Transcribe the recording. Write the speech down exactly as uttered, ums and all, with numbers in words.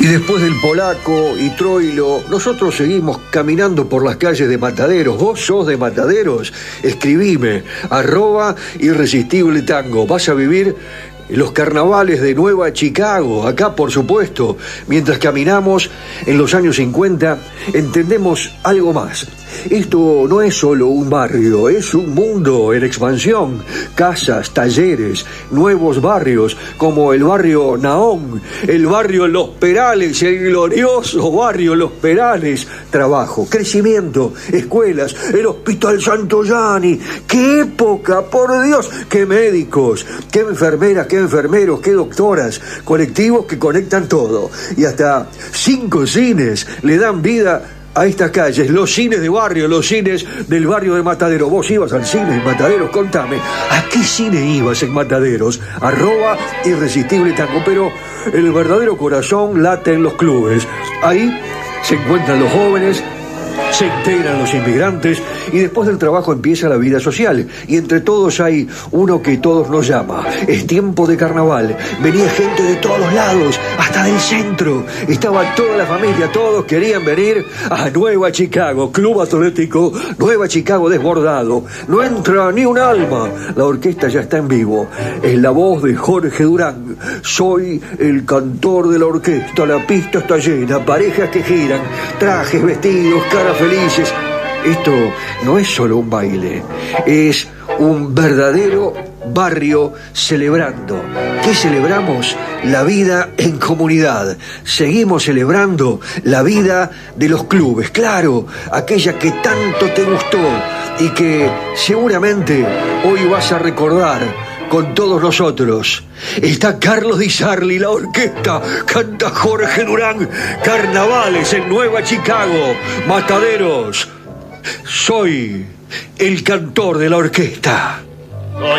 Y después del Polaco y Troilo, nosotros seguimos caminando por las calles de Mataderos. ¿Vos sos de Mataderos? Escribime, arroba Irresistible Tango. Vas a vivir los carnavales de Nueva Chicago, acá por supuesto. Mientras caminamos en los años cincuenta, entendemos algo más. Esto no es solo un barrio, es un mundo en expansión. Casas, talleres, nuevos barrios, como el barrio Naón, el barrio Los Perales, el glorioso barrio Los Perales. Trabajo, crecimiento, escuelas, el Hospital Santoyani. ¡Qué época, por Dios! ¡Qué médicos, qué enfermeras, qué enfermeros, qué doctoras! Colectivos que conectan todo. Y hasta cinco cines le dan vida a estas calles, los cines de barrio, los cines del barrio de Mataderos. Vos ibas al cine en Mataderos, contame, ¿a qué cine ibas en Mataderos? Arroba Irresistible Tango, pero el verdadero corazón late en los clubes. Ahí se encuentran los jóvenes, se integran los inmigrantes y después del trabajo empieza la vida social. Y entre todos hay uno que todos nos llama. Es tiempo de carnaval. Venía gente de todos lados, hasta del centro. Estaba toda la familia, todos querían venir a Nueva Chicago. Club Atlético Nueva Chicago desbordado. No entra ni un alma. La orquesta ya está en vivo. Es la voz de Jorge Durán. Soy el cantor de la orquesta. La pista está llena, parejas que giran, trajes, vestidos, caras felices. Esto no es solo un baile, es un verdadero barrio celebrando. ¿Qué celebramos? La vida en comunidad. Seguimos celebrando la vida de los clubes, claro, aquella que tanto te gustó y que seguramente hoy vas a recordar con todos nosotros. Está Carlos Di Sarli, la orquesta, canta Jorge Durán, carnavales en Nueva Chicago, Mataderos. Soy el cantor de la orquesta.